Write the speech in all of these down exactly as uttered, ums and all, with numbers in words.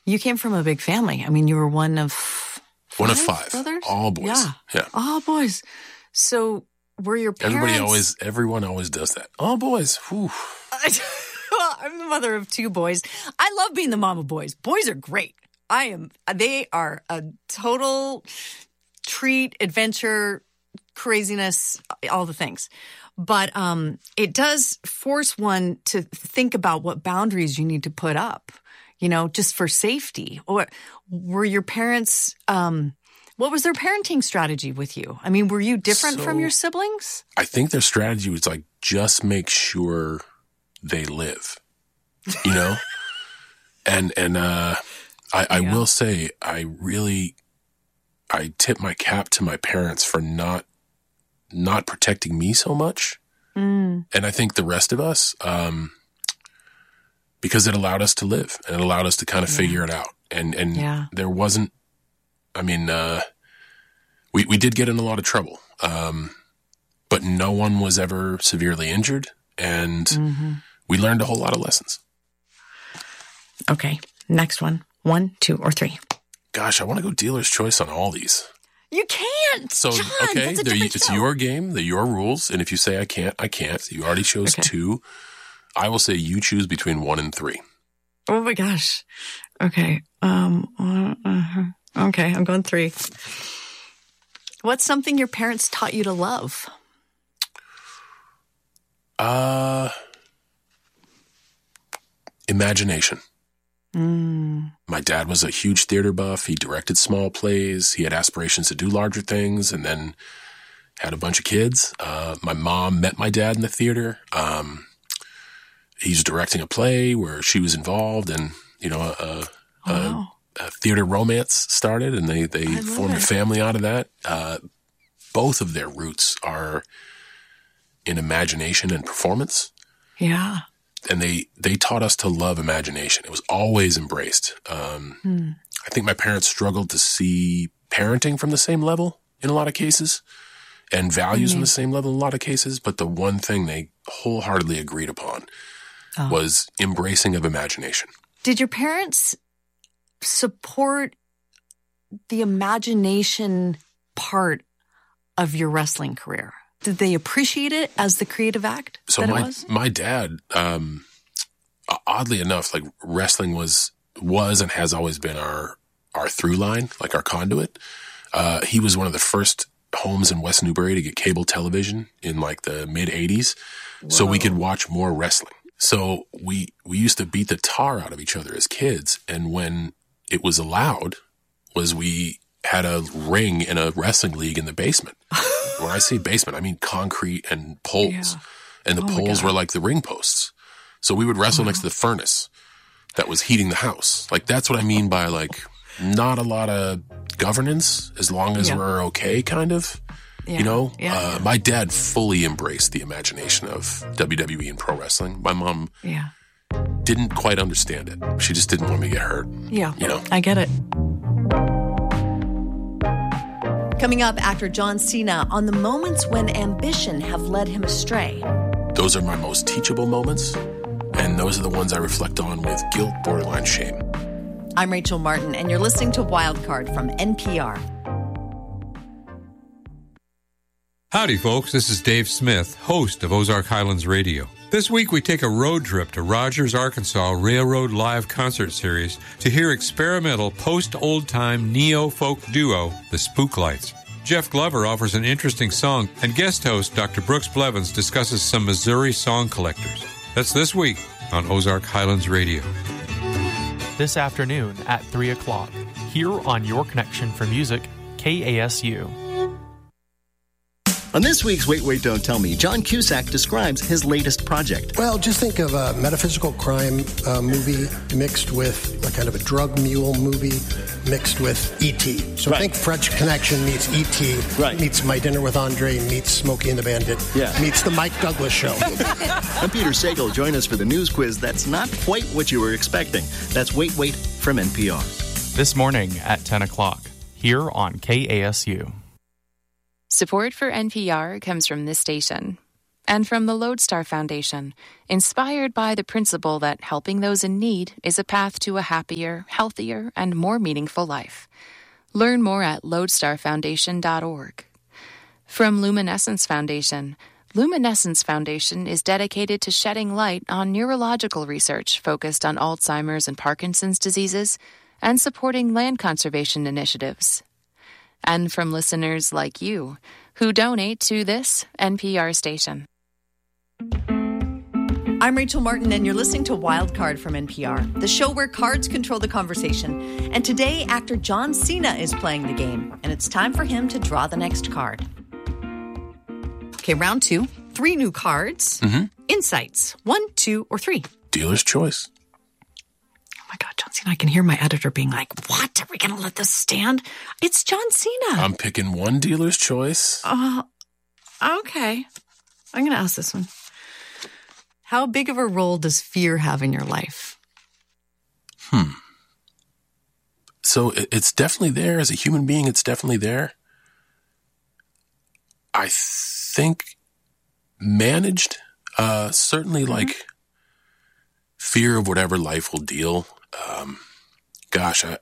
You came from a big family. I mean, you were one of five One of five. brothers? All boys. Yeah. Yeah. All boys. So were your parents... Everybody always, everyone always does that. All boys. Whew. Well, I'm the mother of two boys. I love being the mom of boys. Boys are great. I am. They are a total treat, adventure, craziness, all the things. But um, it does force one to think about what boundaries you need to put up, you know, just for safety. Or were your parents, um, what was their parenting strategy with you? I mean, were you different So, from your siblings? I think their strategy was like, just make sure they live, you know? and, and, uh, I, I Yeah. will say, I really, I tip my cap to my parents for not, not protecting me so much. Mm. And I think the rest of us, um, because it allowed us to live and it allowed us to kind of Yeah. figure it out. And, and Yeah. there wasn't, I mean, uh, we, we did get in a lot of trouble. Um, but no one was ever severely injured, and Mm-hmm. we learned a whole lot of lessons. Okay. Next one. One, two, or three. Gosh, I want to go dealer's choice on all these. You can't. So, John, okay, that's a they're- different it's show. your game. They're your rules. And if you say I can't, I can't. You already chose Okay. two. I will say you choose between one and three. Oh my gosh. Okay. Um. uh, uh, okay, I'm going three. What's something your parents taught you to love? Uh, imagination. Mm. My dad was a huge theater buff. He directed small plays. He had aspirations to do larger things, and then had a bunch of kids. Uh, my mom met my dad in the theater. Um, he's directing a play where she was involved, and, you know, a, a, Wow. a theater romance started, and they, they I love formed it. a family out of that. Uh, both of their roots are in imagination and performance. Yeah. And they, they taught us to love imagination. It was always embraced. Um, Hmm. I think my parents struggled to see parenting from the same level in a lot of cases, and values from the same level in a lot of cases. But the one thing they wholeheartedly agreed upon Oh. was embracing of imagination. Did your parents support the imagination part of your wrestling career? Did they appreciate it as the creative act So that it my, was? my dad, um, oddly enough, like wrestling was, was and has always been our, our through line, like our conduit. Uh, he was one of the first homes in West Newbury to get cable television in like the mid eighties. So we could watch more wrestling. So we, we used to beat the tar out of each other as kids. And when it was allowed was we had a ring in a wrestling league in the basement. When I say basement, I mean concrete and poles. Yeah. And the Oh my poles God. were like the ring posts. So we would wrestle next to the furnace that was heating the house. Like, that's what I mean by like not a lot of governance as long as Yeah. we're okay, kind of. Yeah. You know, Yeah. uh, my dad fully embraced the imagination of W W E and pro wrestling. My mom Yeah. didn't quite understand it. She just didn't want me to get hurt. Yeah. You know. I get it. Coming up, actor John Cena on the moments when ambition have led him astray. Those are my most teachable moments, and those are the ones I reflect on with guilt, borderline shame. I'm Rachel Martin, and you're listening to Wildcard from N P R. Howdy, folks. This is Dave Smith, host of Ozark Highlands Radio. This week, we take a road trip to Rogers, Arkansas Railroad Live Concert Series to hear experimental post-old-time neo-folk duo, the Spooklights. Jeff Glover offers an interesting song, and guest host Doctor Brooks Blevins discusses some Missouri song collectors. That's this week on Ozark Highlands Radio. This afternoon at three o'clock, here on Your Connection for Music, K A S U. On this week's Wait, Wait, Don't Tell Me, John Cusack describes his latest project. Well, just think of a metaphysical crime uh, movie mixed with a kind of a drug mule movie mixed with E T So Right. think French Connection meets E T Right. meets My Dinner with Andre, meets Smokey and the Bandit, Yeah. meets The Mike Douglas Show. I'm Peter Sagal. Join us for the news quiz that's not quite what you were expecting. That's Wait, Wait from N P R. This morning at ten o'clock, here on K A S U. Support for N P R comes from this station And from the Lodestar Foundation, inspired by the principle that helping those in need is a path to a happier, healthier, and more meaningful life. Learn more at lodestar foundation dot org. From Luminescence Foundation, Luminescence Foundation is dedicated to shedding light on neurological research focused on Alzheimer's and Parkinson's diseases and supporting land conservation initiatives. And from listeners like you, who donate to this N P R station. I'm Rachel Martin, and you're listening to Wildcard from N P R, the show where cards control the conversation. And today, actor John Cena is playing the game, and it's time for him to draw the next card. Okay, round two. Three new cards. Mm-hmm. Insights. One, two, or three. Dealer's choice. Oh my God, John Cena. I can hear my editor being like, what? Are we going to let this stand? It's John Cena. I'm picking one dealer's choice. Uh, okay. I'm going to ask this one. How big of a role does fear have in your life? Hmm. So it, it's definitely there. As a human being, it's definitely there. I think managed, uh, certainly mm-hmm. like fear of whatever life will deal. Um, gosh, I,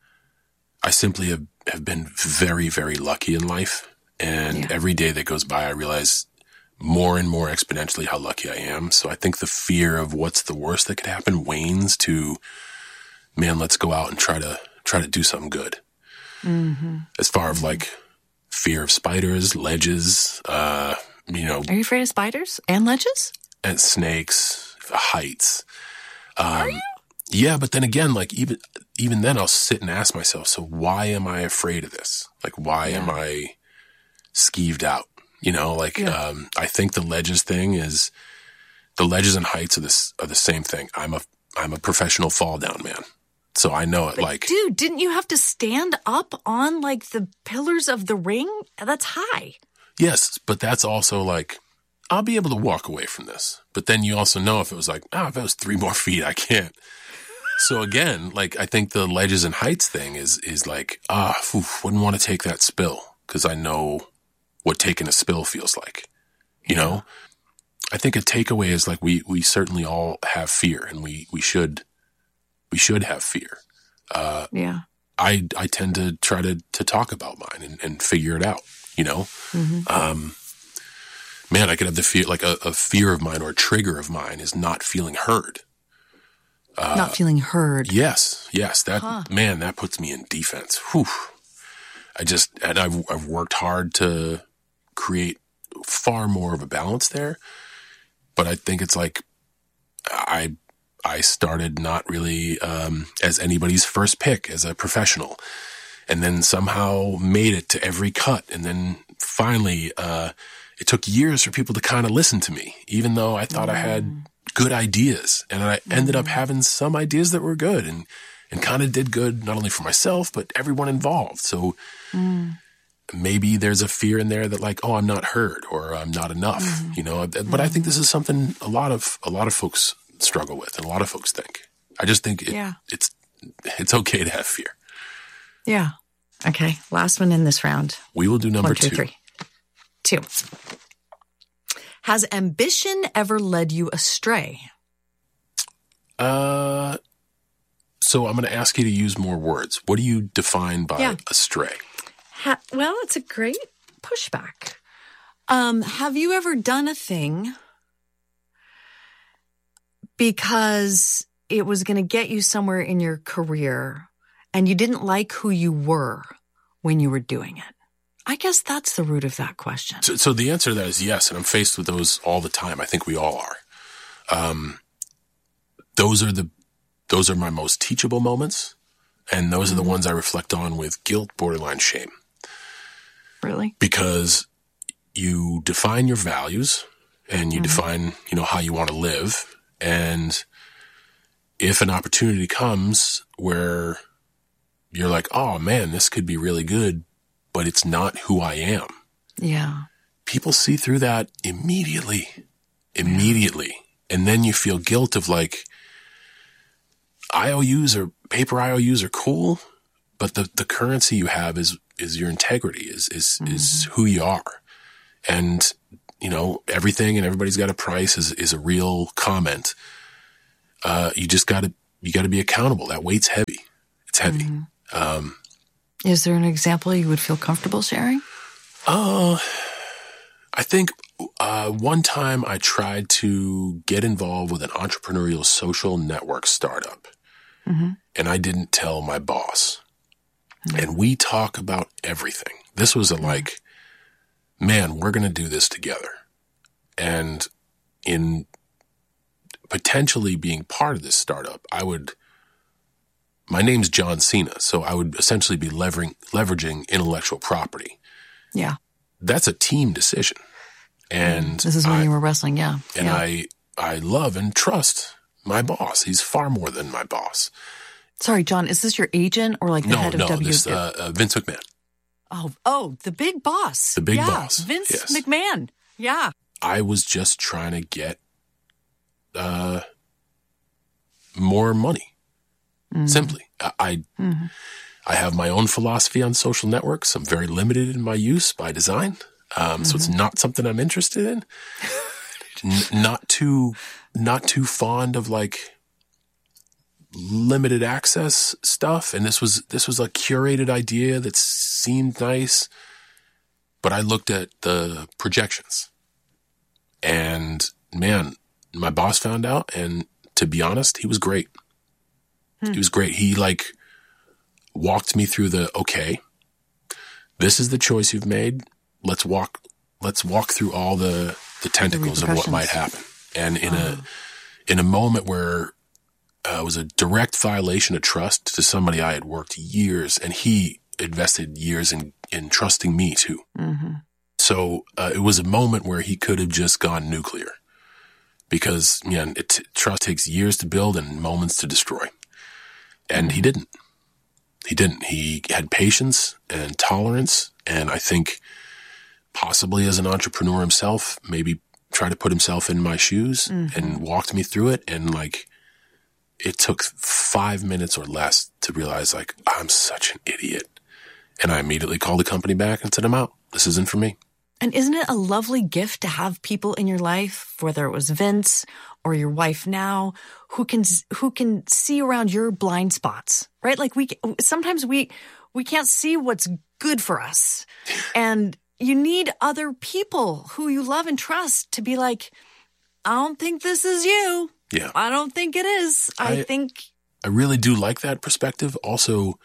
I simply have, have been very, very lucky in life. And yeah. every day that goes by, I realize more and more exponentially how lucky I am. So I think the fear of what's the worst that could happen wanes to, man, let's go out and try to, try to do something good. Mm-hmm. As far as like fear of spiders, ledges, uh, you know. Are you afraid of spiders and ledges? And snakes, heights. Um, Are you? Yeah, but then again, like even, even then I'll sit and ask myself, so why am I afraid of this? Like, why yeah. am I skeeved out? You know, like, yeah. um, I think the ledges thing is, the ledges and heights are this, are the same thing. I'm a, I'm a professional fall down man. So I know it but like. Dude, didn't you have to stand up on like the pillars of the ring? That's high. Yes, but that's also like, I'll be able to walk away from this. But then you also know if it was like, oh, if it was three more feet, I can't. So again, like, I think the ledges and heights thing is, is like, ah, oof, wouldn't want to take that spill because I know what taking a spill feels like, you yeah. know? I think a takeaway is like, we, we certainly all have fear and we, we should, we should have fear. Uh, yeah. I, I tend to try to, to talk about mine and, and figure it out, you know? Mm-hmm. Um, man, I could have the fear, like a, a fear of mine or a trigger of mine is not feeling heard. Uh, not feeling heard. Yes. Yes. That, huh. man, that puts me in defense. Whew. I just, and I've, I've worked hard to create far more of a balance there. But I think it's like, I, I started not really, um, as anybody's first pick as a professional, and then somehow made it to every cut. And then finally, uh, it took years for people to kind of listen to me, even though I thought mm. I had good ideas, and I mm. ended up having some ideas that were good and, and kind of did good, not only for myself, but everyone involved. So mm. maybe there's a fear in there that like, oh, I'm not heard or I'm not enough, mm. you know, but mm. I think this is something a lot of, a lot of folks struggle with and a lot of folks think. I just think it, yeah. it's, it's okay to have fear. Yeah. Okay. Last one in this round. We will do number one, two, two. Three. Two. Has ambition ever led you astray? Uh, so I'm going to ask you to use more words. What do you define by yeah. astray? Ha- well, it's a great pushback. Um, have you ever done a thing because it was going to get you somewhere in your career and you didn't like who you were when you were doing it? I guess that's the root of that question. So, so the answer to that is yes, and I'm faced with those all the time. I think we all are. Um, those are the, those are my most teachable moments, and those mm-hmm. are the ones I reflect on with guilt, borderline shame. Really? Because you define your values, and you mm-hmm. define, you know, how you want to live, and if an opportunity comes where you're like, oh man, this could be really good, but it's not who I am. Yeah. People see through that immediately, immediately. Yeah. And then you feel guilt of like, I O Us or paper I O Us are cool, but the, the currency you have is, is your integrity, is, is, mm-hmm. is who you are. And you know, everything and everybody's got a price is, is a real comment. Uh, you just gotta, you gotta be accountable. That weight's heavy. It's heavy. Mm-hmm. Um, Is there an example you would feel comfortable sharing? Uh, I think uh, one time I tried to get involved with an entrepreneurial social network startup, mm-hmm. and I didn't tell my boss. Mm-hmm. And we talk about everything. This was a mm-hmm. like, man, we're going to do this together. And in potentially being part of this startup, I would, my name's John Cena, so I would essentially be leveraging, leveraging intellectual property. Yeah. That's a team decision. And this is when I, you were wrestling, yeah. And yeah. I, I love and trust my boss. He's far more than my boss. Sorry, John, is this your agent or like the no, head of no, W? No, this, uh, uh, Vince McMahon. Oh, oh, the big boss. The big yeah, boss. Vince yes. McMahon. Yeah. I was just trying to get uh, more money. Mm-hmm. Simply. I I, mm-hmm. I have my own philosophy on social networks. I'm very limited in my use by design. Um, mm-hmm. So it's not something I'm interested in. N- not too, not too fond of like limited access stuff. And this was, this was a curated idea that seemed nice, but I looked at the projections and man, my boss found out. And to be honest, he was great. Hmm. He was great. He like walked me through the, okay, this is the choice you've made. Let's walk, let's walk through all the, the tentacles the of what might happen. And in oh. a, in a moment where uh, it was a direct violation of trust to somebody I had worked years, and he invested years in, in trusting me too. Mm-hmm. So uh, it was a moment where he could have just gone nuclear because, you know, it, trust takes years to build and moments to destroy. And he didn't. He didn't. He had patience and tolerance. And I think possibly as an entrepreneur himself, maybe try to put himself in my shoes mm-hmm. and walked me through it. And like, it took five minutes or less to realize like, I'm such an idiot. And I immediately called the company back and said, I'm out. This isn't for me. And isn't it a lovely gift to have people in your life, whether it was Vince or your wife now, who can, who can see around your blind spots, right? Like we, sometimes we, we can't see what's good for us. And you need other people who you love and trust to be like, I don't think this is you. Yeah. I don't think it is. I, I think. I really do like that perspective. Also,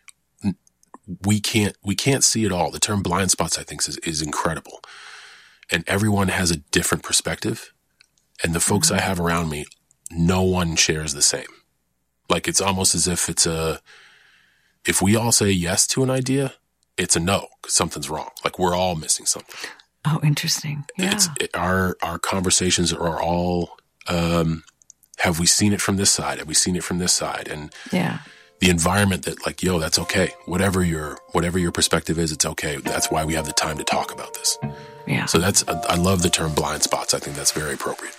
we can't, we can't see it all. The term blind spots, I think, is, is incredible. And everyone has a different perspective. And the folks mm-hmm. I have around me, no one shares the same. Like it's almost as if it's a, if we all say yes to an idea, it's a no, because something's wrong. Like we're all missing something. Oh, interesting. Yeah. It's, it, our, our conversations are all, um, have we seen it from this side? Have we seen it from this side? And yeah. the environment that like, yo, that's okay. Whatever your, whatever your perspective is, it's okay. That's why we have the time to talk about this. Yeah. So that's, I love the term blind spots. I think that's very appropriate.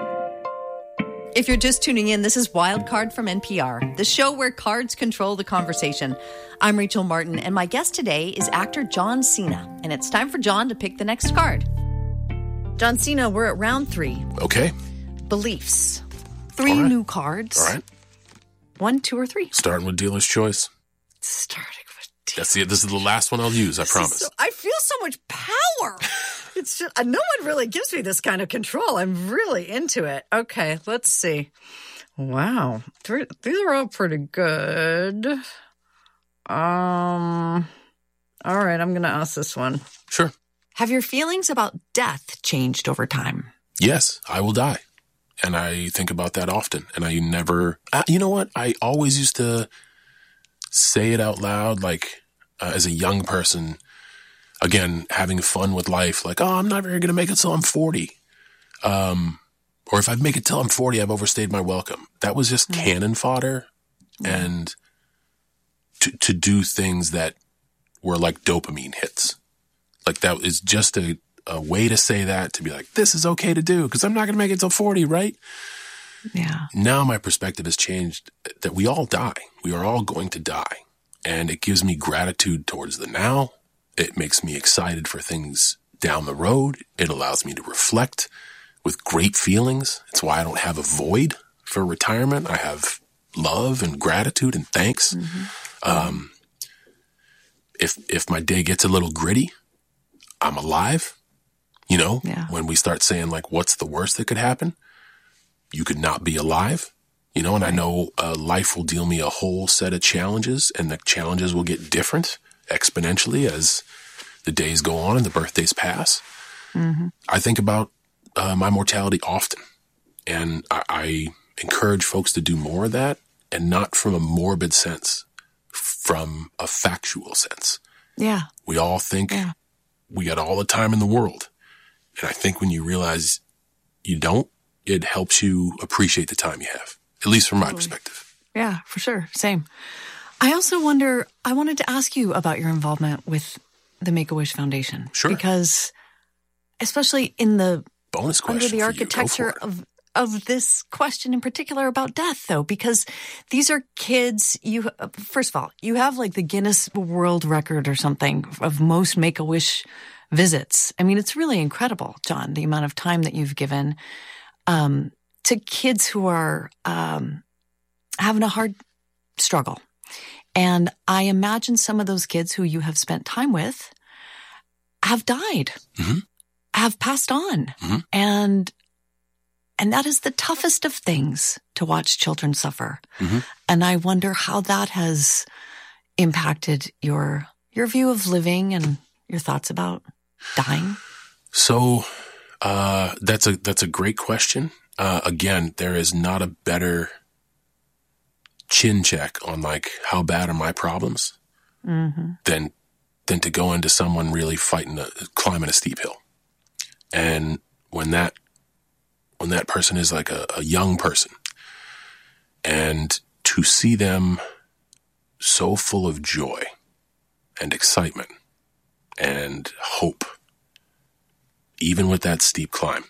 If you're just tuning in, this is Wildcard from N P R, the show where cards control the conversation. I'm Rachel Martin, and my guest today is actor John Cena. And it's time for John to pick the next card. John Cena, we're at round three. Okay. Beliefs. Three right. new cards. All right. One, two, or three. Starting with dealer's choice. Starting with dealer's That's the, this is the last one I'll use, I this promise. So, I feel so much power. It's just, uh, no one really gives me this kind of control. I'm really into it. Okay, let's see. Wow. Three, these are all pretty good. Um. All right, I'm going to ask this one. Sure. Have your feelings about death changed over time? Yes, I will die. And I think about that often. And I never, uh, you know what? I always used to say it out loud, like uh, as a young person, again, having fun with life, like, oh, I'm never going to make it till I'm forty. Um, or if I make it till I'm forty, I've overstayed my welcome. That was just mm-hmm. cannon fodder. Mm-hmm. And to, to do things that were like dopamine hits. Like that is just a, a way to say that, to be like, this is okay to do because I'm not going to make it till forty, right? Yeah. Now my perspective has changed that we all die. We are all going to die. And it gives me gratitude towards the now. It makes me excited for things down the road. It allows me to reflect with great feelings. It's why I don't have a void for retirement. I have love and gratitude and thanks. Mm-hmm. Um, if, if my day gets a little gritty, I'm alive. You know, yeah. When we start saying like, what's the worst that could happen? You could not be alive, you know, and right. I know uh, life will deal me a whole set of challenges, and the challenges will get different exponentially as the days go on and the birthdays pass. Mm-hmm. I think about uh, my mortality often, and I, I encourage folks to do more of that, and not from a morbid sense, from a factual sense. Yeah. We all think yeah. we got all the time in the world. And I think when you realize you don't, it helps you appreciate the time you have, at least from my totally. perspective. Yeah, for sure. Same. I also wonder, I wanted to ask you about your involvement with the Make-A-Wish Foundation. Sure. Because especially in the bonus question under the architecture of of this question in particular about death, though, because these are kids. You first of all, you have like the Guinness World Record or something of most Make-A-Wish visits. I mean, it's really incredible, John, the amount of time that you've given um, to kids who are um, having a hard struggle. And I imagine some of those kids who you have spent time with have died, mm-hmm. have passed on. Mm-hmm. And and that is the toughest of things, to watch children suffer. Mm-hmm. And I wonder how that has impacted your your view of living and your thoughts about dying. So uh, that's a that's a great question. Uh, again, there is not a better chin check on like how bad are my problems mm-hmm. than than to go into someone really fighting a climbing a steep hill. And when that when that person is like a, a young person, and to see them so full of joy and excitement and hope, even with that steep climb,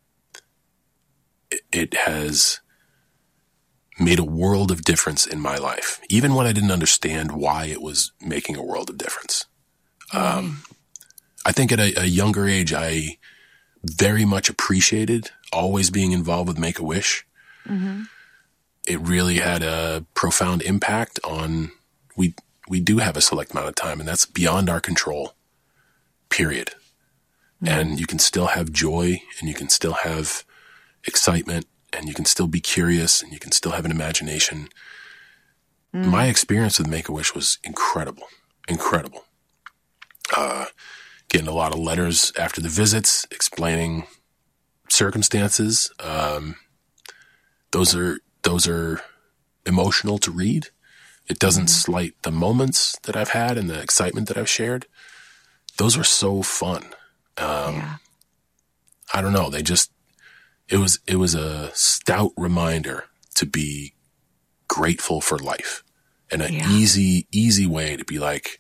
it, it has made a world of difference in my life, even when I didn't understand why it was making a world of difference. Mm. Um, I think at a, a younger age, I very much appreciated always being involved with Make-A-Wish. Mm-hmm. It really had a profound impact on, we, we do have a select amount of time, and that's beyond our control, period. Mm-hmm. And you can still have joy, and you can still have excitement, and you can still be curious, and you can still have an imagination. Mm. My experience with Make-A-Wish was incredible, incredible. Uh, getting a lot of letters after the visits explaining circumstances. Um, those are, those are emotional to read. It doesn't mm. slight the moments that I've had and the excitement that I've shared. Those were so fun. Um, yeah. I don't know. They just, It was, it was a stout reminder to be grateful for life, and an yeah. easy, easy way to be like,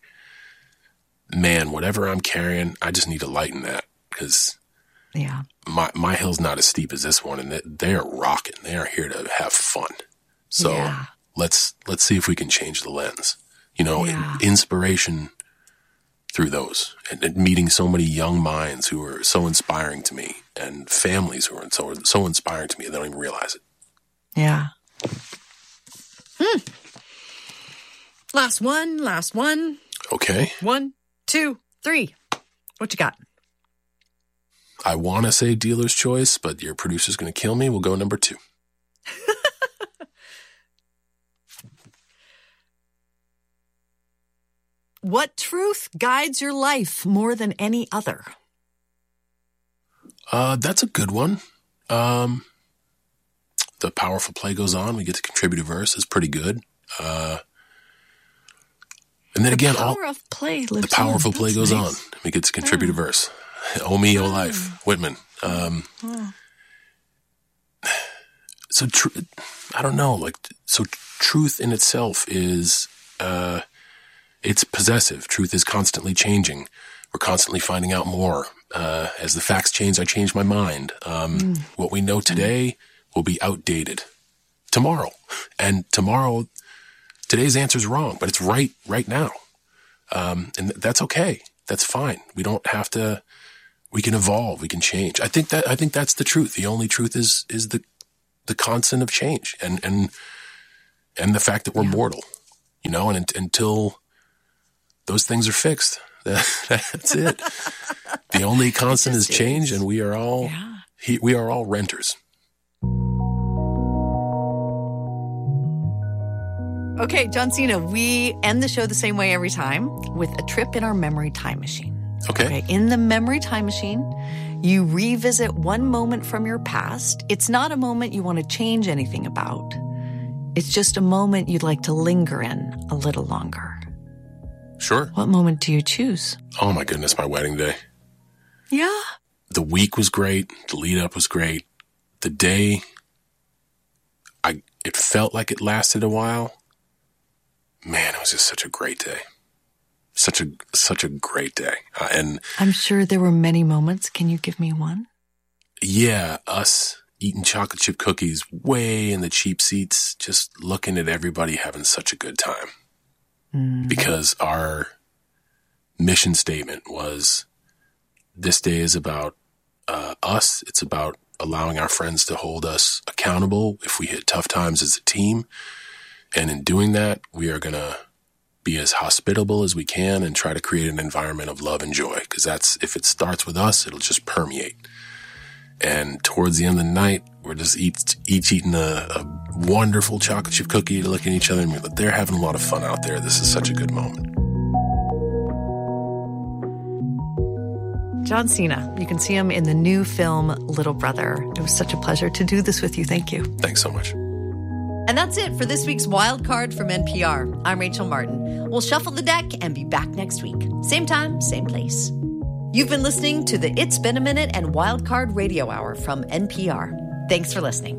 man, whatever I'm carrying, I just need to lighten that, because yeah. my, my hill's not as steep as this one, and they, they are rocking. They are here to have fun. So yeah. let's, let's see if we can change the lens, you know, yeah. inspiration through those, and, and meeting so many young minds who are so inspiring to me, and families who are so, so inspiring to me, they don't even realize it. Yeah. Hmm. Last one, last one. Okay. One, two, three. What you got? I want to say dealer's choice, but your producer's going to kill me. We'll go number two. What truth guides your life more than any other? Uh, that's a good one. Um, the powerful play goes on. We get to contribute a verse is pretty good. Uh, and then the again, power all, of play lives the powerful on. play That's goes nice. on. We get to contribute yeah. a verse. Oh me, oh life, Whitman. Um, oh. So tr- I don't know. Like, so truth in itself is, uh, it's possessive. Truth is constantly changing. We're constantly finding out more. Uh, as the facts change, I change my mind. Um, mm. What we know today will be outdated tomorrow. And tomorrow, today's answer is wrong, but it's right right now. Um, and that's okay. That's fine. We don't have to, we can evolve, we can change. I think that I think that's the truth. The only truth is is the the constant of change, and and and the fact that we're yeah. mortal, you know. And until those things are fixed, that, that's it. The only constant is change, is. and we are all yeah. he, we are all renters. Okay, John Cena, we end the show the same way every time, with a trip in our memory time machine. Okay. okay. In the memory time machine, you revisit one moment from your past. It's not a moment you want to change anything about. It's just a moment you'd like to linger in a little longer. Sure. What moment do you choose? Oh my goodness, my wedding day. Yeah. The week was great. The lead up was great. The day, I it felt like it lasted a while. Man, it was just such a great day. Such a such a great day. Uh, and I'm sure there were many moments. Can you give me one? Yeah, us eating chocolate chip cookies way in the cheap seats, just looking at everybody having such a good time. Mm. Because our mission statement was, this day is about uh, us. It's about allowing our friends to hold us accountable if we hit tough times as a team. And in doing that, we are going to be as hospitable as we can and try to create an environment of love and joy. Because that's, if it starts with us, it'll just permeate. And towards the end of the night, we're just each, each eating a, a wonderful chocolate chip cookie, looking at each other and we're like, they're having a lot of fun out there. This is such a good moment. John Cena, you can see him in the new film, Little Brother. It was such a pleasure to do this with you. Thank you. Thanks so much. And that's it for this week's Wild Card from N P R. I'm Rachel Martin. We'll shuffle the deck and be back next week. Same time, same place. You've been listening to the It's Been a Minute and Wild Card Radio Hour from N P R. Thanks for listening.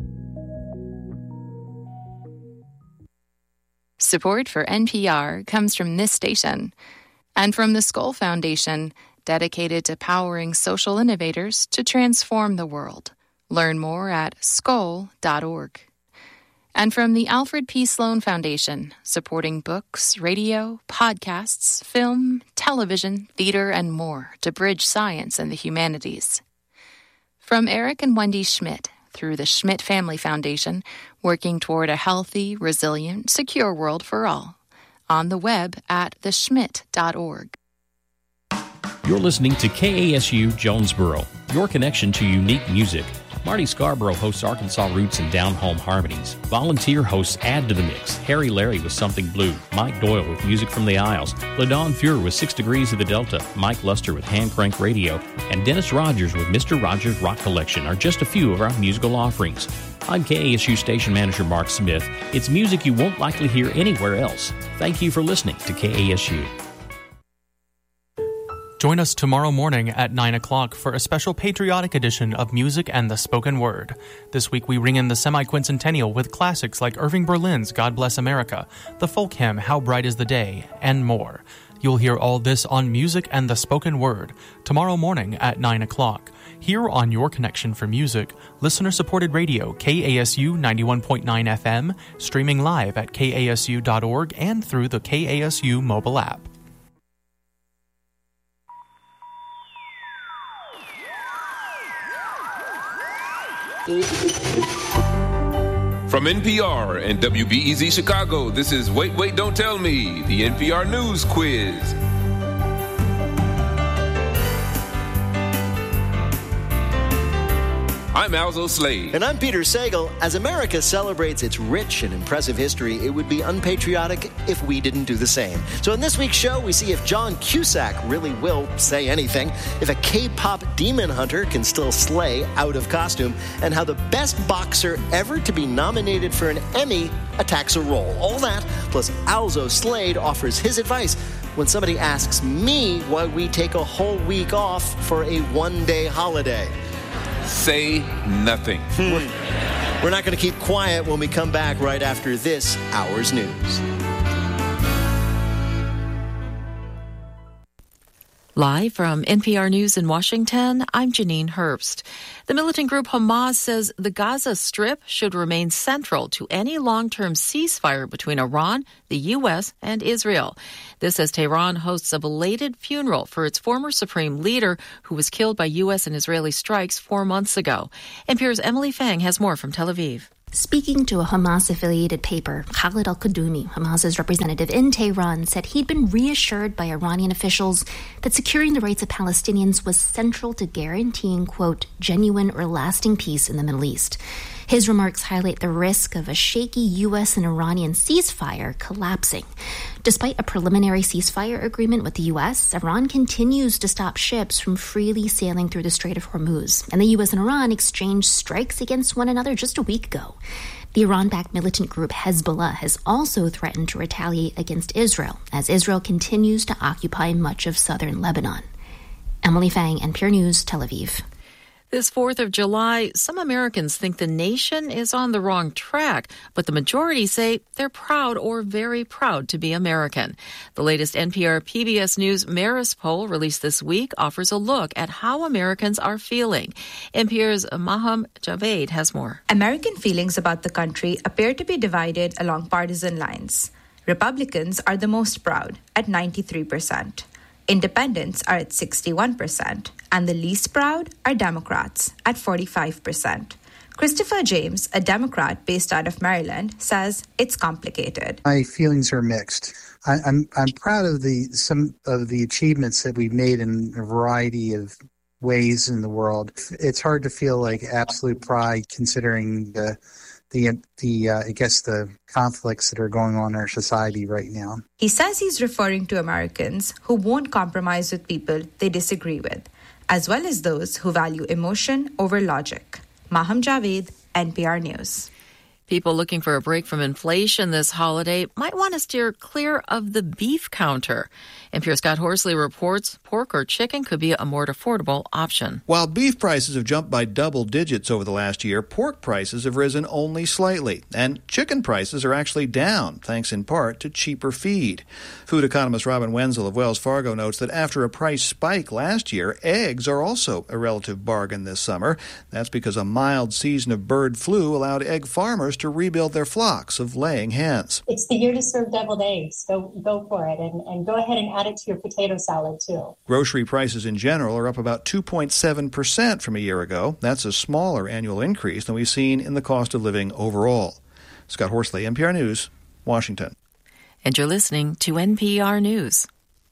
Support for N P R comes from this station and from the Skoll Foundation, dedicated to powering social innovators to transform the world. Learn more at skoll dot org. And from the Alfred P. Sloan Foundation, supporting books, radio, podcasts, film, television, theater, and more to bridge science and the humanities. From Eric and Wendy Schmidt, through the Schmidt Family Foundation, working toward a healthy, resilient, secure world for all. On the web at the schmidt dot org. You're listening to K A S U Jonesboro, your connection to unique music. Marty Scarborough hosts Arkansas Roots and Down Home Harmonies. Volunteer hosts add to the mix. Harry Larry with Something Blue. Mike Doyle with Music from the Isles. LaDawn Fuhrer with Six Degrees of the Delta. Mike Luster with Hand Crank Radio. And Dennis Rogers with Mister Rogers Rock Collection are just a few of our musical offerings. I'm K A S U Station Manager Mark Smith. It's music you won't likely hear anywhere else. Thank you for listening to K A S U. Join us tomorrow morning at nine o'clock for a special patriotic edition of Music and the Spoken Word. This week we ring in the semi-quincentennial with classics like Irving Berlin's God Bless America, the folk hymn How Bright is the Day, and more. You'll hear all this on Music and the Spoken Word tomorrow morning at nine o'clock. Here on Your Connection for Music, listener-supported radio K A S U ninety-one point nine F M, streaming live at K A S U dot org and through the K A S U mobile app. From N P R and W B E Z Chicago, this is Wait, Wait, Don't Tell Me, the N P R News Quiz. I'm Alzo Slade. And I'm Peter Sagal. As America celebrates its rich and impressive history, it would be unpatriotic if we didn't do the same. So in this week's show, we see if John Cusack really will say anything, if a K-pop demon hunter can still slay out of costume, and how the best boxer ever to be nominated for an Emmy attacks a role. All that, plus Alzo Slade offers his advice when somebody asks me why we take a whole week off for a one-day holiday. Say nothing. We're, we're not going to keep quiet when we come back right after this hour's news. Live from N P R News in Washington, I'm Janine Herbst. The militant group Hamas says the Gaza Strip should remain central to any long-term ceasefire between Iran, the U S, and Israel. This as Tehran hosts a belated funeral for its former supreme leader who was killed by U S and Israeli strikes four months ago. N P R's Emily Fang has more from Tel Aviv. Speaking to a Hamas-affiliated paper, Khalid al-Qadumi, Hamas's representative in Tehran, said he'd been reassured by Iranian officials that securing the rights of Palestinians was central to guaranteeing, quote, genuine or lasting peace in the Middle East. His remarks highlight the risk of a shaky U S and Iranian ceasefire collapsing. Despite a preliminary ceasefire agreement with the U S, Iran continues to stop ships from freely sailing through the Strait of Hormuz, and the U S and Iran exchanged strikes against one another just a week ago. The Iran-backed militant group Hezbollah has also threatened to retaliate against Israel as Israel continues to occupy much of southern Lebanon. Emily Fang, N P R News, Tel Aviv. This fourth of July, some Americans think the nation is on the wrong track, but the majority say they're proud or very proud to be American. The latest N P R P B S News Marist poll released this week offers a look at how Americans are feeling. N P R's Maham Javed has more. American feelings about the country appear to be divided along partisan lines. Republicans are the most proud at ninety-three percent. Independents are at sixty-one percent, and the least proud are Democrats at forty-five percent. Christopher James, a Democrat based out of Maryland, says it's complicated. My feelings are mixed. I, I'm I'm proud of the some of the achievements that we've made in a variety of ways in the world. It's hard to feel like absolute pride considering the the the uh, I guess the conflicts that are going on in our society right now. He says he's referring to Americans who won't compromise with people they disagree with, as well as those who value emotion over logic. Maham Javed, N P R News. People looking for a break from inflation this holiday might want to steer clear of the beef counter. N P R's Scott Horsley reports pork or chicken could be a more affordable option. While beef prices have jumped by double digits over the last year, pork prices have risen only slightly. And chicken prices are actually down, thanks in part to cheaper feed. Food economist Robin Wenzel of Wells Fargo notes that after a price spike last year, eggs are also a relative bargain this summer. That's because a mild season of bird flu allowed egg farmers to rebuild their flocks of laying hens. It's the year to serve deviled eggs. Go go for it, and, and go ahead and add it to your potato salad, too. Grocery prices in general are up about two point seven percent from a year ago. That's a smaller annual increase than we've seen in the cost of living overall. Scott Horsley, N P R News, Washington. And you're listening to N P R News.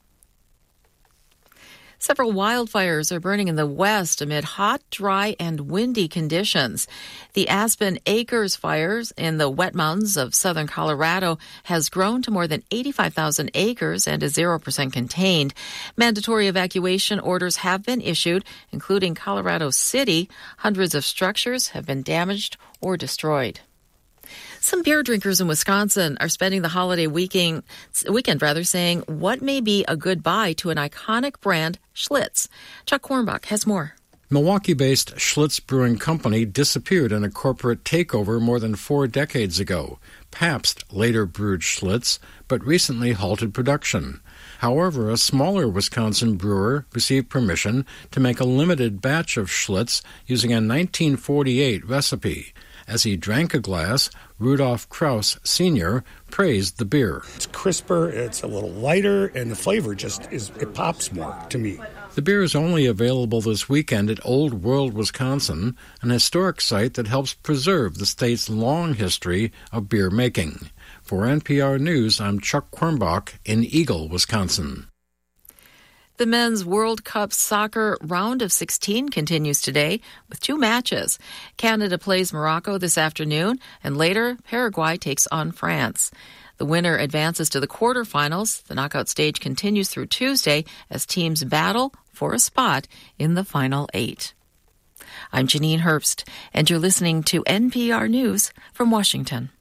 Several wildfires are burning in the west amid hot, dry, and windy conditions. The Aspen Acres fires in the wet mountains of southern Colorado has grown to more than eighty-five thousand acres and is zero percent contained. Mandatory evacuation orders have been issued, including Colorado City. Hundreds of structures have been damaged or destroyed. Some beer drinkers in Wisconsin are spending the holiday weekend, weekend rather, saying what may be a goodbye to an iconic brand, Schlitz. Chuck Kornbach has more. Milwaukee-based Schlitz Brewing Company disappeared in a corporate takeover more than four decades ago. Pabst later brewed Schlitz, but recently halted production. However, a smaller Wisconsin brewer received permission to make a limited batch of Schlitz using a nineteen forty-eight recipe. As he drank a glass, Rudolf Kraus Senior praised the beer. It's crisper, it's a little lighter, and the flavor just is, it pops more to me. The beer is only available this weekend at Old World, Wisconsin, an historic site that helps preserve the state's long history of beer making. For N P R News, I'm Chuck Kornbach in Eagle, Wisconsin. The men's World Cup soccer round of sixteen continues today with two matches. Canada plays Morocco this afternoon, and later Paraguay takes on France. The winner advances to the quarterfinals. The knockout stage continues through Tuesday as teams battle for a spot in the final eight. I'm Janine Herbst, and you're listening to N P R News from Washington.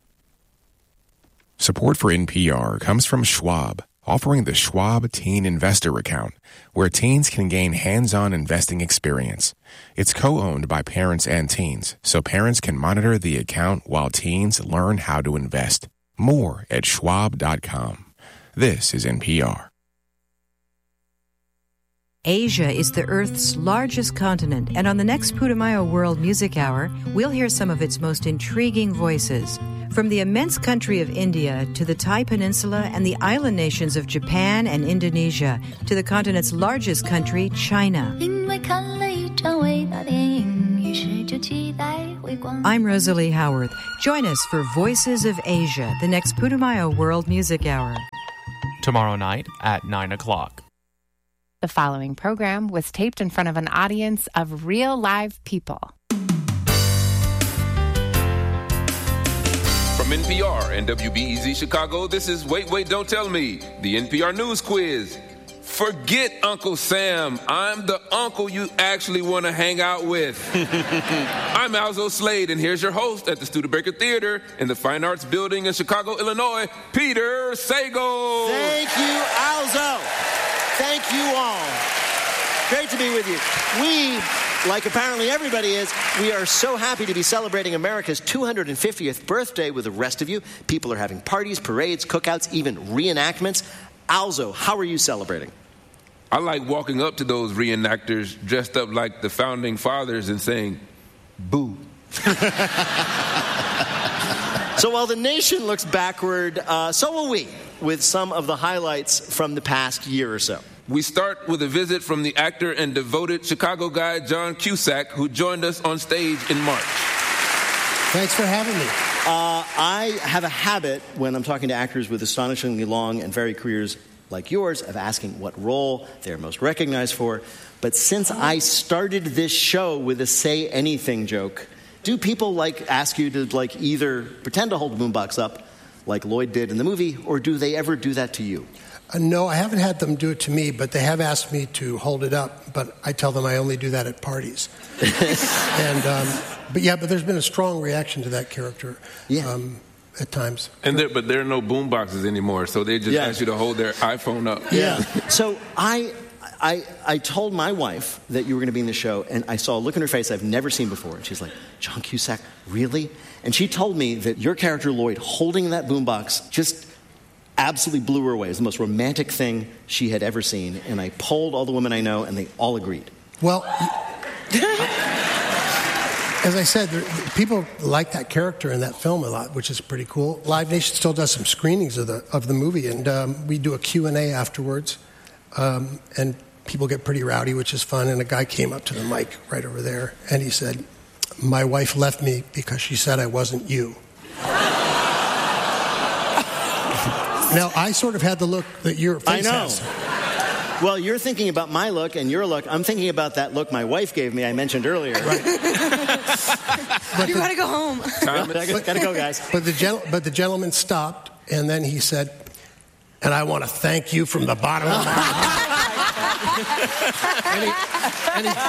Support for N P R comes from Schwab, offering the Schwab Teen Investor Account, where teens can gain hands-on investing experience. It's co-owned by parents and teens, so parents can monitor the account while teens learn how to invest. More at schwab dot com. This is N P R. Asia is the Earth's largest continent, and on the next Putumayo World Music Hour, we'll hear some of its most intriguing voices. From the immense country of India to the Thai Peninsula and the island nations of Japan and Indonesia to the continent's largest country, China. I'm Rosalie Howarth. Join us for Voices of Asia, the next Putumayo World Music Hour. Tomorrow night at nine o'clock. The following program was taped in front of an audience of real live people. From N P R and W B E Z Chicago, this is Wait, Wait, Don't Tell Me, the N P R News Quiz. Forget Uncle Sam. I'm the uncle you actually want to hang out with. I'm Alzo Slade, and here's your host at the Studebaker Theater in the Fine Arts Building in Chicago, Illinois, Peter Sagal. Thank you, Alzo. Thank you all. Great to be with you. We, like apparently everybody is, we are so happy to be celebrating America's two hundred fiftieth birthday with the rest of you. People are having parties, parades, cookouts, even reenactments. Alzo, how are you celebrating? I like walking up to those reenactors dressed up like the founding fathers and saying, boo. So while the nation looks backward, uh, so will we, with some of the highlights from the past year or so. We start with a visit from the actor and devoted Chicago guy, John Cusack, who joined us on stage in March. Thanks for having me. Uh, I have a habit when I'm talking to actors with astonishingly long and varied careers like yours of asking what role they're most recognized for. But since I started this show with a say anything joke, do people like ask you to like either pretend to hold a boombox up like Lloyd did in the movie, or do they ever do that to you? Uh, no, I haven't had them do it to me, but they have asked me to hold it up, but I tell them I only do that at parties. and um, But yeah, but there's been a strong reaction to that character yeah. um, at times. And there, But there are no boom boxes anymore, so they just yeah. ask you to hold their iPhone up. Yeah. So I, I, I told my wife that you were going to be in the show, and I saw a look in her face I've never seen before. And she's like, John Cusack, really? And she told me that your character, Lloyd, holding that boombox just absolutely blew her away. It was the most romantic thing she had ever seen. And I polled all the women I know, and they all agreed. Well, as I said, there, people like that character in that film a lot, which is pretty cool. Live Nation still does some screenings of the of the movie, and um, we do a Q and A afterwards. Um, and people get pretty rowdy, which is fun. And a guy came up to the mic right over there, and he said, "My wife left me because she said I wasn't you." Now, I sort of had the look that your face I know. has. Well, you're thinking about my look and your look. I'm thinking about that look my wife gave me I mentioned earlier. Right. You gotta go home. Gotta, gotta go, guys. But the, gen- but the gentleman stopped, and then he said, "And I want to thank you from the bottom of my heart." and, he, and, he,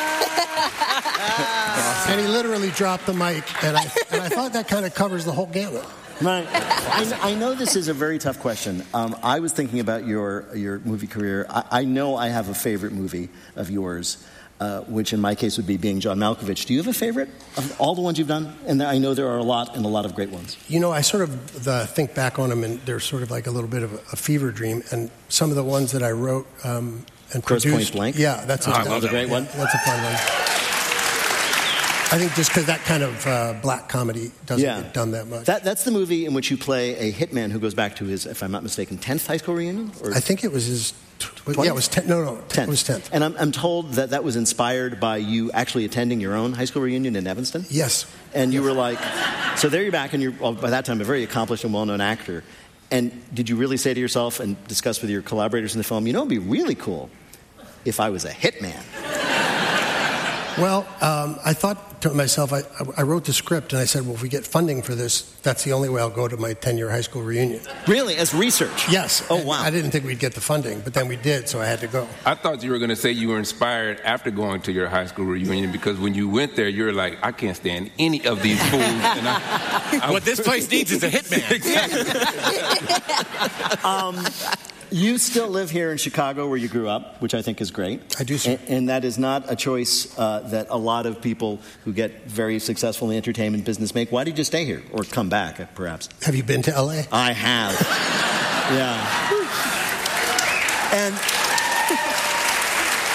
and he literally dropped the mic, and I, and I thought that kind of covers the whole gamut. Right. I, I know this is a very tough question. Um, I was thinking about your your movie career. I, I know I have a favorite movie of yours, uh, which in my case would be Being John Malkovich. Do you have a favorite of all the ones you've done? And I know there are a lot and a lot of great ones. You know, I sort of the, think back on them, and they're sort of like a little bit of a, a fever dream. And some of the ones that I wrote um, and Grosse produced. Pointe Blank? Yeah, that's a, oh, that was a great yeah, one. That's a fun one. I think just because that kind of uh, black comedy doesn't yeah. get done that much. That, that's the movie in which you play a hitman who goes back to his, if I'm not mistaken, tenth high school reunion? Or I think it was his... twentieth? Yeah, it was ten. No, no, tenth. It was tenth. And I'm, I'm told that that was inspired by you actually attending your own high school reunion in Evanston? Yes. And you were like... So there you're back, and you're, well, by that time, a very accomplished and well-known actor. And did you really say to yourself and discuss with your collaborators in the film, you know, it would be really cool if I was a hitman? Well, um, I thought to myself, I, I wrote the script, and I said, well, if we get funding for this, that's the only way I'll go to my ten-year high school reunion. Really? As research? Yes. Oh, wow. I didn't think we'd get the funding, but then we did, so I had to go. I thought you were going to say you were inspired after going to your high school reunion, because when you went there, you were like, I can't stand any of these fools. And I, I, what this place needs is a hitman. um, you still live here in Chicago where you grew up, which I think is great. I do, sir. And, and that is not a choice uh, that a lot of people who get very successful in the entertainment business make. Why did you stay here? Or come back, perhaps? Have you been to L A? I have. Yeah. And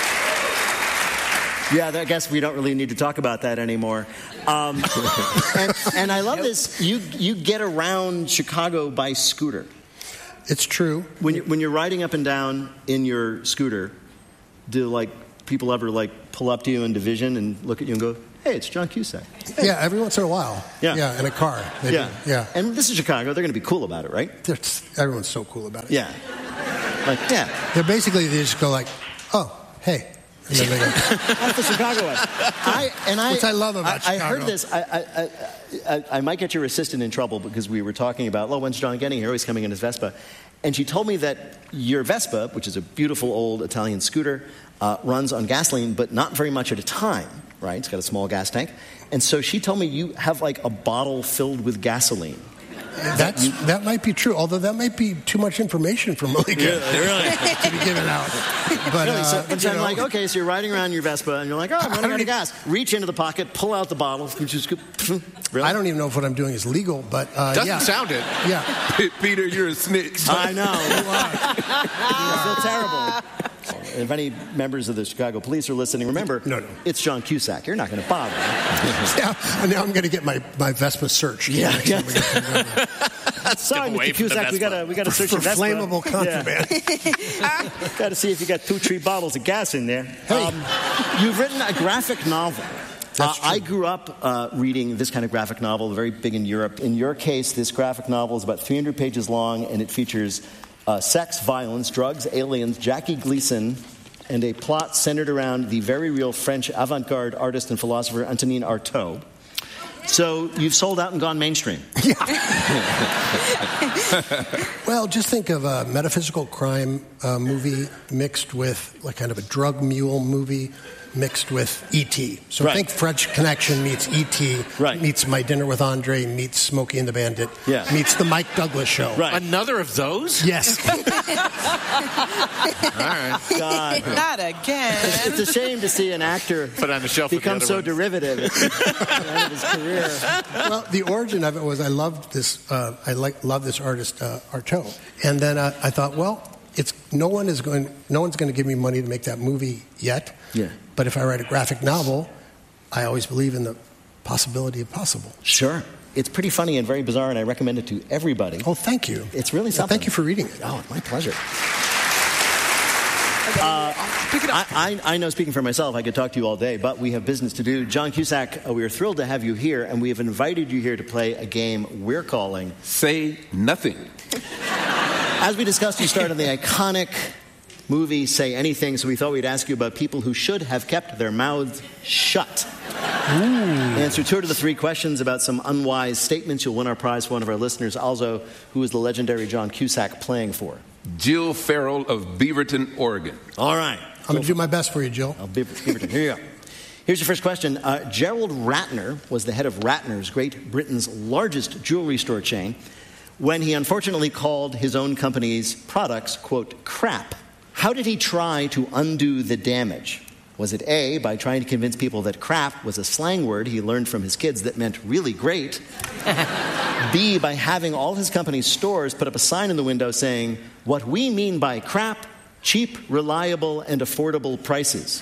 Yeah, I guess we don't really need to talk about that anymore. Um, and, and I love this. You you get around Chicago by scooter. It's true. When you, when you're riding up and down in your scooter, do like people ever like pull up to you in division and look at you and go, "Hey, it's John Cusack"? Hey. Yeah, every once in a while. Yeah, yeah, in a car. They yeah, do. yeah. And this is Chicago. They're going to be cool about it, right? There's, everyone's so cool about it. Yeah. Like, yeah. They're basically they just go like, "Oh, hey." And then they go. That's the Chicago way. I, and I, Which I love about I, Chicago. I heard this. I, I, I, I might get your assistant in trouble because we were talking about, oh, when's John getting here? Oh, he's coming in his Vespa. And she told me that your Vespa, which is a beautiful old Italian scooter, uh, runs on gasoline, but not very much at a time, right? It's got a small gas tank. And so she told me you have like a bottle filled with gasoline. That's, that might be true, although that might be too much information for Malika yeah, really. to be given out. But, really, so, uh, but you I'm know, like, okay, so you're riding around your Vespa, and you're like, oh, I'm running out of gas. Reach into the pocket, pull out the bottle, which is good. Really? I don't even know if what I'm doing is legal, but uh, Doesn't yeah. sound it. Yeah. Peter, you're a snitch. I know. I feel terrible. If any members of the Chicago police are listening, remember, no, no. it's John Cusack. You're not going to bother. Yeah, and now I'm going to get my, my Vespa searched. Yeah. yeah. Sorry, Mister Cusack, we got we got to search for your Vespa. flammable contraband. Yeah. Got to see if you got two, three bottles of gas in there. Hey. Um, you've written a graphic novel. Uh, I grew up uh, reading this kind of graphic novel, very big in Europe. In your case, this graphic novel is about three hundred pages long, and it features uh, sex, violence, drugs, aliens, Jackie Gleason, and a plot centered around the very real French avant-garde artist and philosopher Antonin Artaud. So you've sold out and gone mainstream. Yeah. Well, just think of a metaphysical crime uh, movie mixed with like kind of a drug mule movie mixed with E T So right. think French Connection meets E T Right. meets My Dinner with Andre, meets Smokey and the Bandit, Yeah. meets The Mike Douglas Show. Right. Another of those? Yes. All right. God. Not again. It's, it's a shame to see an actor Put on the shelf with the become other so ones. derivative at the end of his career. Well, the origin of it was I loved this. Uh, I like love this artist uh, Artaud, and then uh, I thought, well, it's no one is going, no one's going to give me money to make that movie yet. Yeah. But if I write a graphic novel, I always believe in the possibility of possible. Sure. It's pretty funny and very bizarre, and I recommend it to everybody. Oh, thank you. It's really Yeah, something. thank you for reading it. Oh, my pleasure. Uh, I, I, I know, speaking for myself, I could talk to you all day, but we have business to do. John Cusack, uh, we are thrilled to have you here, and we have invited you here to play a game we're calling Say Nothing. As we discussed, you starred in the iconic movie Say Anything, so we thought we'd ask you about people who should have kept their mouths shut. Ooh. Answer two to the three questions about some unwise statements. You'll win our prize for one of our listeners. Also, who is the legendary John Cusack playing for? Jill Farrell of Beaverton, Oregon. All right. I'm going to do my best for you, Jill. I'll be, Beaverton. Here you go. Here's your first question. Uh, Gerald Ratner was the head of Ratner's, Great Britain's largest jewelry store chain, when he unfortunately called his own company's products, quote, crap. How did he try to undo the damage? Was it A, by trying to convince people that crap was a slang word he learned from his kids that meant really great? B, by having all his company's stores put up a sign in the window saying, what we mean by crap, cheap, reliable, and affordable prices?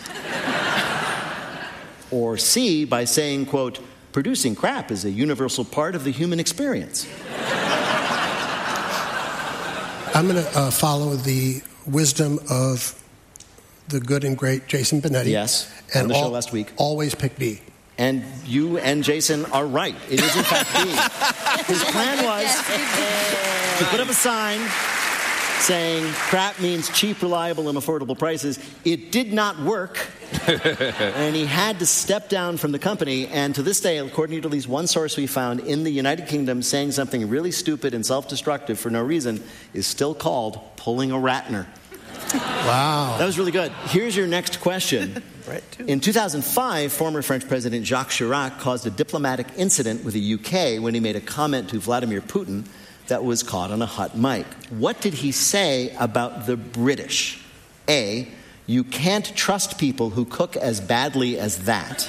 Or C, by saying, quote, producing crap is a universal part of the human experience? I'm going to uh, follow the wisdom of the good and great Jason Benetti. Yes, and on the show al- last week. Always pick B. And you and Jason are right. It is, in fact, B. His plan was to put up a sign saying crap means cheap, reliable, and affordable prices. It did not work. And he had to step down from the company. And to this day, according to at least one source we found in the United Kingdom, saying something really stupid and self-destructive for no reason is still called pulling a Ratner. Wow. That was really good. Here's your next question. In two thousand five, former French President Jacques Chirac caused a diplomatic incident with the U K when he made a comment to Vladimir Putin that was caught on a hot mic. What did he say about the British? A, you can't trust people who cook as badly as that.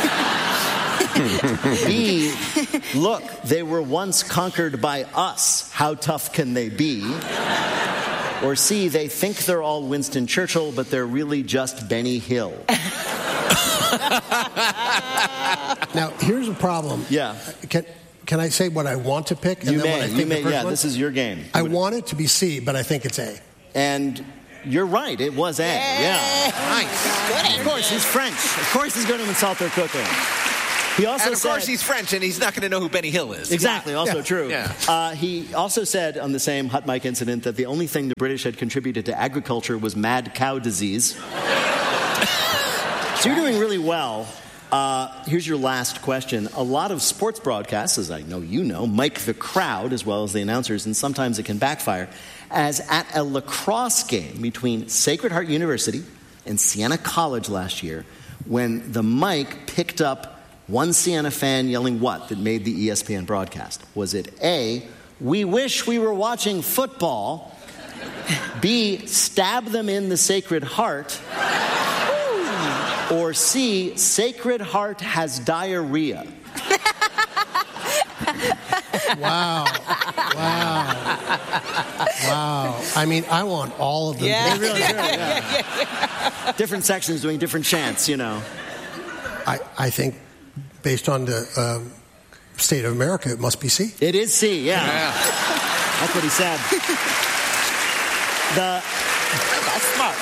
B, look, they were once conquered by us. How tough can they be? Or C, they think they're all Winston Churchill, but they're really just Benny Hill. Now, here's a problem. Yeah. Can Can I say what I want to pick? And You then what may. I think You may. the first Yeah, one? this is your game. I want it to be C, but I think it's A. And you're right. It was A. Yeah. Nice. Of course, he's French. Of course, he's going to insult their cooking. He also and of said, course he's French, and he's not going to know who Benny Hill is. Exactly, also Yeah. true. Yeah. Uh, he also said on the same hot mic incident that the only thing the British had contributed to agriculture was mad cow disease. So you're doing really well. Uh, here's your last question. A lot of sports broadcasts, as I know you know, mic the crowd as well as the announcers, and sometimes it can backfire. As at a lacrosse game between Sacred Heart University and Siena College last year, when the mic picked up one Siena fan yelling what that made the E S P N broadcast? Was it A, we wish we were watching football, B, stab them in the Sacred Heart, or C, Sacred Heart has diarrhea? Wow. Wow. Wow. I mean, I want all of them. Yeah. They really do, yeah. Different sections doing different chants, you know. I, I think based on the um, state of America, it must be C. It is C, yeah. Yeah. That's what he said. The, That's smart.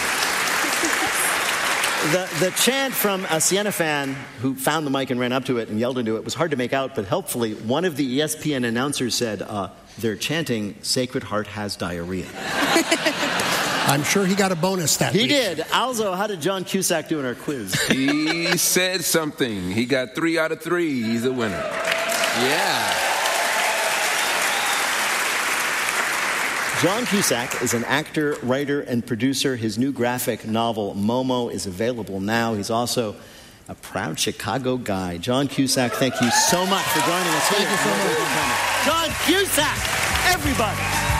the, the chant from a Siena fan who found the mic and ran up to it and yelled into it was hard to make out, but helpfully, one of the E S P N announcers said, uh, they're chanting, Sacred Heart has diarrhea. I'm sure he got a bonus that He week. did. Alzo, how did John Cusack do in our quiz? He said something. He got three out of three. He's a winner. Yeah. John Cusack is an actor, writer, and producer. His new graphic novel, Momo, is available now. He's also a proud Chicago guy. John Cusack, thank you so much for joining us here. Thank you so much. John Cusack, everybody.